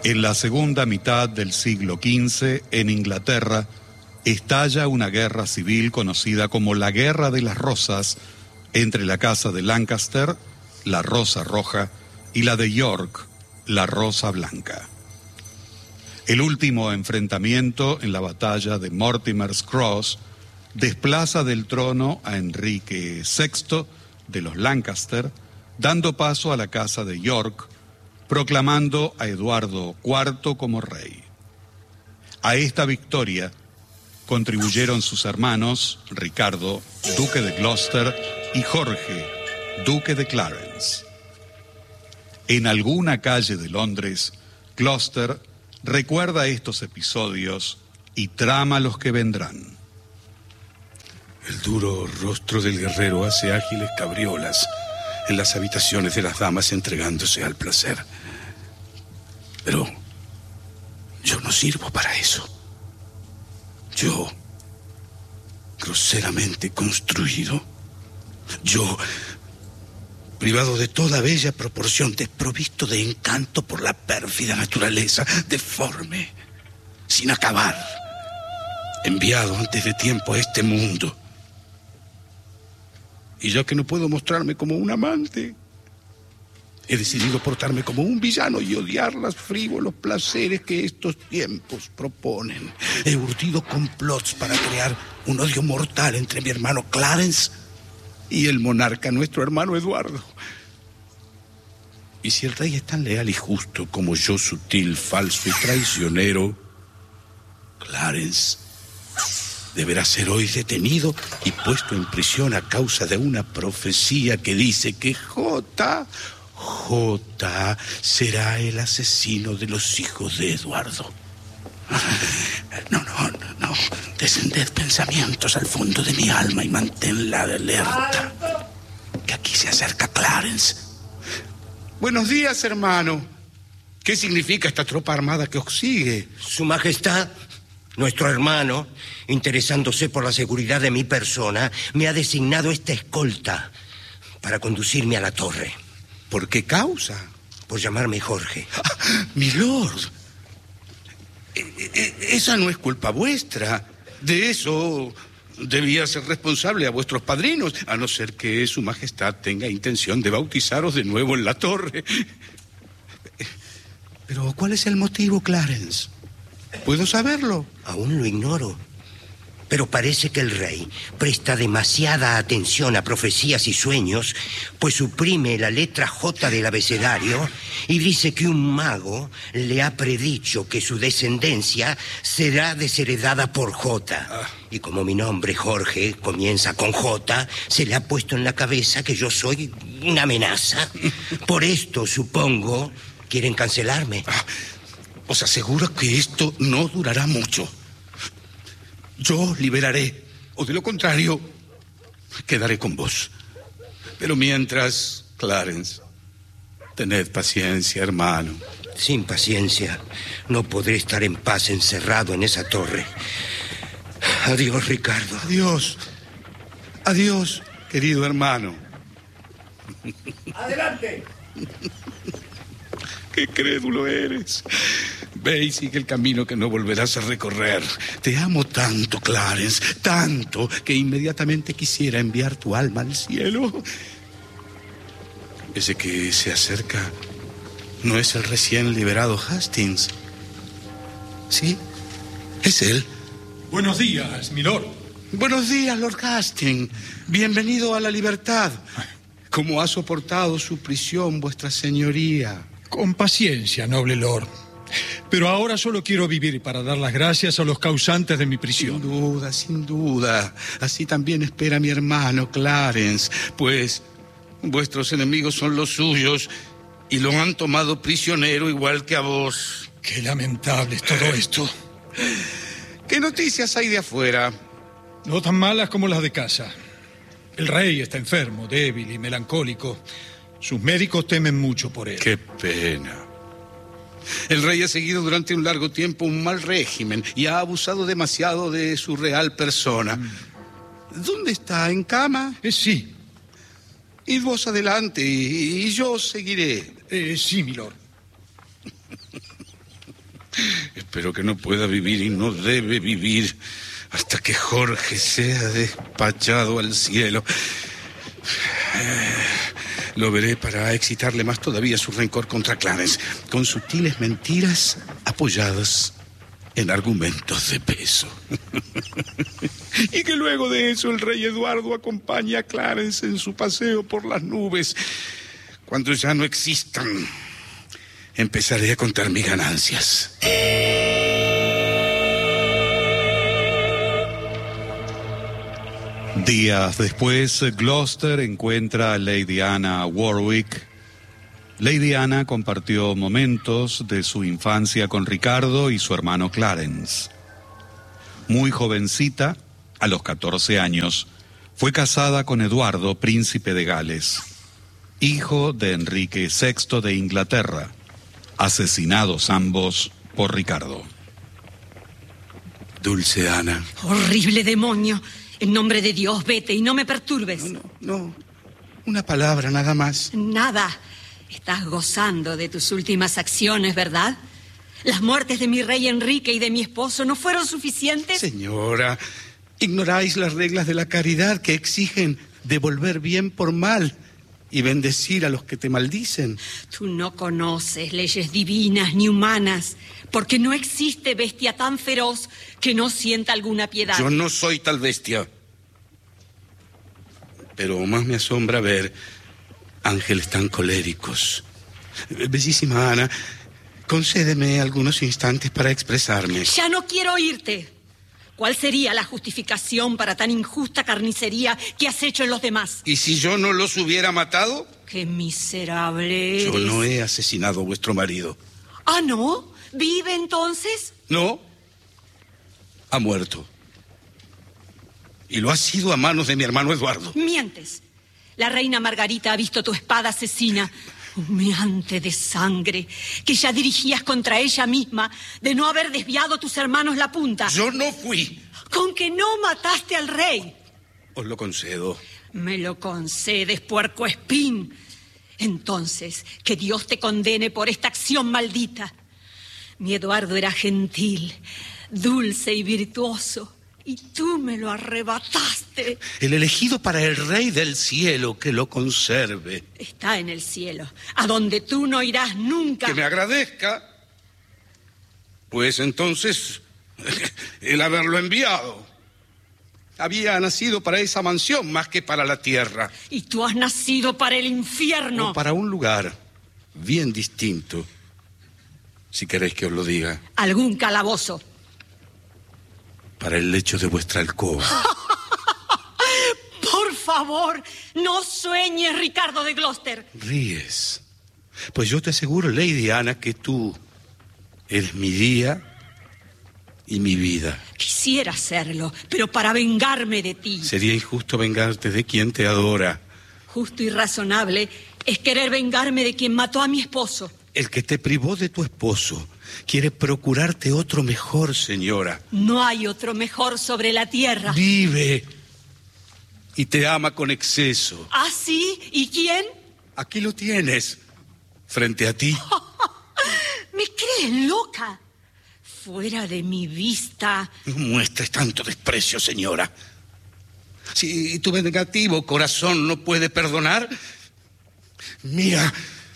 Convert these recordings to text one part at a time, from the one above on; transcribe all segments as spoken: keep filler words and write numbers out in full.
En la segunda mitad del siglo quince, en Inglaterra, estalla una guerra civil conocida como la Guerra de las Rosas entre la casa de Lancaster, la Rosa Roja, y la de York, la Rosa Blanca. El último enfrentamiento en la batalla de Mortimer's Cross desplaza del trono a Enrique sexto de los Lancaster, dando paso a la casa de York, proclamando a Eduardo cuarto como rey. A esta victoria contribuyeron sus hermanos Ricardo, duque de Gloucester, y Jorge, duque de Clarence. En alguna calle de Londres, Gloucester recuerda estos episodios y trama los que vendrán. El duro rostro del guerrero hace ágiles cabriolas en las habitaciones de las damas entregándose al placer. Pero yo no sirvo para eso. Yo, groseramente construido, yo, privado de toda bella proporción, desprovisto de encanto por la pérfida naturaleza, deforme, sin acabar, enviado antes de tiempo a este mundo. Y ya que no puedo mostrarme como un amante, he decidido portarme como un villano y odiar los frívolos placeres que estos tiempos proponen. He urdido complots para crear un odio mortal entre mi hermano Clarence y el monarca, nuestro hermano Eduardo. Y si el rey es tan leal y justo como yo, sutil, falso y traicionero, Clarence deberá ser hoy detenido y puesto en prisión a causa de una profecía que dice que J... J será el asesino de los hijos de Eduardo. No, no, no, no. Descended pensamientos al fondo de mi alma y manténla alerta. Que aquí se acerca Clarence. Buenos días, hermano. ¿Qué significa esta tropa armada que os sigue? Su Majestad, nuestro hermano, interesándose por la seguridad de mi persona, me ha designado esta escolta para conducirme a la torre. ¿Por qué causa? Por llamarme Jorge. Ah, mi lord, e- e- esa no es culpa vuestra. De eso debía ser responsable a vuestros padrinos, a no ser que su majestad tenga intención de bautizaros de nuevo en la torre. Pero, ¿cuál es el motivo, Clarence? ¿Puedo saberlo? Aún lo ignoro. Pero parece que el rey presta demasiada atención a profecías y sueños, pues suprime la letra J del abecedario y dice que un mago le ha predicho que su descendencia será desheredada por J. Ah. Y como mi nombre, Jorge, comienza con J, se le ha puesto en la cabeza que yo soy una amenaza. Por esto, supongo, quieren cancelarme. Ah, os aseguro que esto no durará mucho. Yo liberaré, o de lo contrario, quedaré con vos. Pero mientras, Clarence, tened paciencia, hermano. Sin paciencia, no podré estar en paz encerrado en esa torre. Adiós, Ricardo. Adiós. Adiós, querido hermano. ¡Adelante! ¡Qué crédulo eres! Ve y sigue el camino que no volverás a recorrer. Te amo tanto, Clarence, tanto, que inmediatamente quisiera enviar tu alma al cielo. Ese que se acerca no es el recién liberado Hastings. ¿Sí? Es él. Buenos días, mi lord. Buenos días, Lord Hastings. Bienvenido a la libertad. ¿Cómo ha soportado su prisión, vuestra señoría? Con paciencia, noble lord. Pero ahora solo quiero vivir para dar las gracias a los causantes de mi prisión. Sin duda, sin duda. Así también espera mi hermano Clarence, pues vuestros enemigos son los suyos y lo han tomado prisionero igual que a vos. Qué lamentable es todo esto. ¿Qué noticias hay de afuera? No tan malas como las de casa. El rey está enfermo, débil y melancólico. Sus médicos temen mucho por él. Qué pena. El rey ha seguido durante un largo tiempo un mal régimen y ha abusado demasiado de su real persona. Mm. ¿Dónde está? ¿En cama? Eh, sí. Id vos adelante y, y yo seguiré. Eh, sí, milord. espero que no pueda vivir y no debe vivir hasta que Jorge sea despachado al cielo. Lo veré para excitarle más todavía su rencor contra Clarence, con sutiles mentiras apoyadas en argumentos de peso. Y que luego de eso el rey Eduardo acompañe a Clarence en su paseo por las nubes. Cuando ya no existan, empezaré a contar mis ganancias. Días después, Gloucester encuentra a Lady Anna Warwick. Lady Anna compartió momentos de su infancia con Ricardo y su hermano Clarence. Muy jovencita, a los catorce años, fue casada con Eduardo, príncipe de Gales, hijo de Enrique sexto de Inglaterra, asesinados ambos por Ricardo. Dulce Ana. Horrible demonio. En nombre de Dios, vete y no me perturbes. No, no, no. Una palabra nada más. Nada. Estás gozando de tus últimas acciones, ¿verdad? ¿Las muertes de mi rey Enrique y de mi esposo no fueron suficientes? Señora, ignoráis las reglas de la caridad que exigen devolver bien por mal y bendecir a los que te maldicen. Tú no conoces leyes divinas ni humanas, porque no existe bestia tan feroz que no sienta alguna piedad. Yo no soy tal bestia. Pero más me asombra ver ángeles tan coléricos. Bellísima Ana, concédeme algunos instantes para expresarme. Ya no quiero oírte. ¿Cuál sería la justificación para tan injusta carnicería que has hecho en los demás? ¿Y si yo no los hubiera matado? ¡Qué miserable eres! Yo no he asesinado a vuestro marido. ¿Ah, no? ¿Vive entonces? No. Ha muerto. Y lo ha sido a manos de mi hermano Eduardo. Mientes. La reina Margarita ha visto tu espada asesina, humeante de sangre, que ya dirigías contra ella misma, de no haber desviado a tus hermanos la punta. Yo no fui. Con que no mataste al rey. Os lo concedo. Me lo concedes, puercoespín. Entonces, que Dios te condene por esta acción maldita. Mi Eduardo era gentil, dulce y virtuoso, y tú me lo arrebataste. El elegido para el rey del cielo, que lo conserve. Está en el cielo, a donde tú no irás nunca. Que me agradezca. Pues entonces, el haberlo enviado. Había nacido para esa mansión más que para la tierra. Y tú has nacido para el infierno. O para un lugar bien distinto, si queréis que os lo diga. Algún calabozo. Para el lecho de vuestra alcoba. Por favor, no sueñes, Ricardo de Gloucester. Ríes. Pues yo te aseguro, Lady Anna, que tú eres mi día y mi vida. Quisiera hacerlo, pero para vengarme de ti. Sería injusto vengarte de quien te adora. Justo y razonable es querer vengarme de quien mató a mi esposo. El que te privó de tu esposo quiere procurarte otro mejor, señora. No hay otro mejor sobre la tierra. Vive y te ama con exceso. ¿Ah, sí? ¿Y quién? Aquí lo tienes, frente a ti. ¿Me crees loca? Fuera de mi vista. No muestres tanto desprecio, señora. Si tu vengativo corazón no puede perdonar, mira,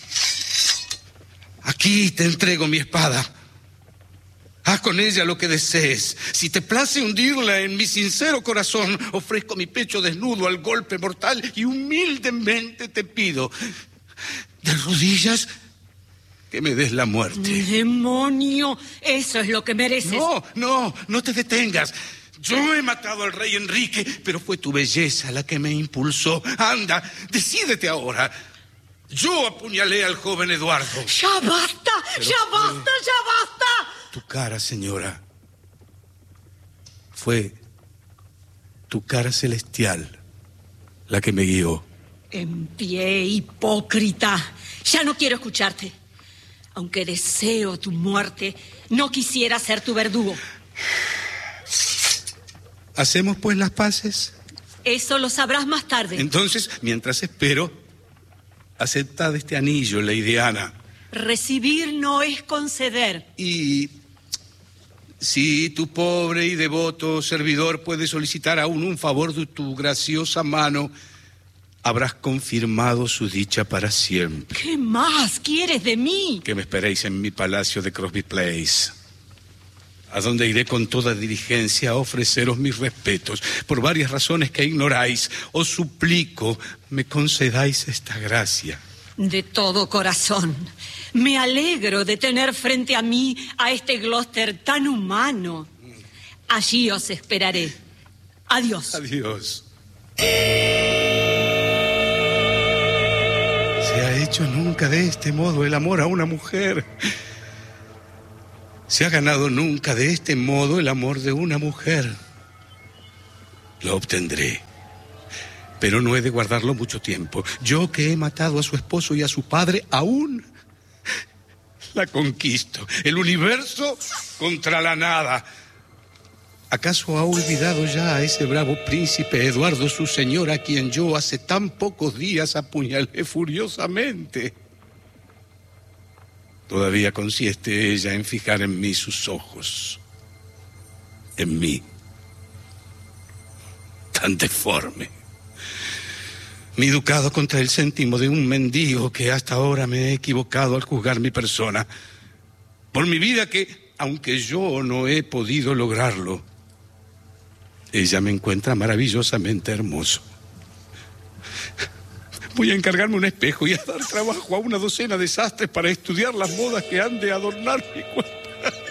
aquí te entrego mi espada. Haz con ella lo que desees. Si te place hundirla en mi sincero corazón, ofrezco mi pecho desnudo al golpe mortal y humildemente te pido, de rodillas, que me des la muerte. ¡Demonio! Eso es lo que mereces. No, no, no te detengas. Yo he matado al rey Enrique, pero fue tu belleza la que me impulsó. Anda, decídete ahora. Yo apuñalé al joven Eduardo. ¡Ya basta! Pero ¡Ya fue basta! ¡Ya basta! Tu cara, señora, fue tu cara celestial la que me guió. En pie, hipócrita. Ya no quiero escucharte. Aunque deseo tu muerte, no quisiera ser tu verdugo. ¿Hacemos pues las paces? Eso lo sabrás más tarde. Entonces, mientras espero, aceptad este anillo, Lady Anna. Recibir no es conceder. Y Si tu pobre y devoto servidor puede solicitar aún un favor de tu graciosa mano, habrás confirmado su dicha para siempre. ¿Qué más quieres de mí? Que me esperéis en mi palacio de Crosby Place, a donde iré con toda diligencia a ofreceros mis respetos. Por varias razones que ignoráis, os suplico me concedáis esta gracia. De todo corazón, me alegro de tener frente a mí a este Gloucester tan humano. Allí os esperaré. Adiós. Adiós. ¿Se ha hecho nunca de este modo el amor a una mujer? ¿Se ha ganado nunca de este modo el amor de una mujer? Lo obtendré, pero no he de guardarlo mucho tiempo. Yo que he matado a su esposo y a su padre, aún la conquisto. El universo contra la nada. ¿Acaso ha olvidado ya a ese bravo príncipe Eduardo, su señor, a quien yo hace tan pocos días apuñalé furiosamente? Todavía consiste ella en fijar en mí sus ojos. En mí. Tan deforme. Mi ducado contra el céntimo de un mendigo que hasta ahora me he equivocado al juzgar mi persona. Por mi vida que, aunque yo no he podido lograrlo, ella me encuentra maravillosamente hermoso. Voy a encargarme un espejo y a dar trabajo a una docena de sastres para estudiar las modas que han de adornar mi cuerpo.